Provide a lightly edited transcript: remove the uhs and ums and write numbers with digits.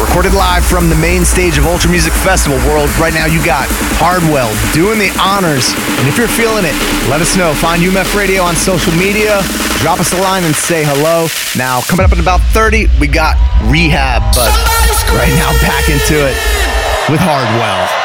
recorded live from the main stage of Ultra Music Festival World. Right now you got Hardwell doing the honors. And if you're feeling it, let us know. Find UMF Radio on social media. Drop us a line and say hello. Now, coming up in about 30, we got Rehab. But right now, back into it with Hardwell.